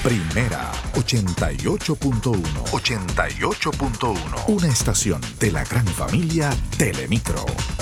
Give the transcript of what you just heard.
Primera 88.1. 88.1. Una estación de la gran familia Telemicro.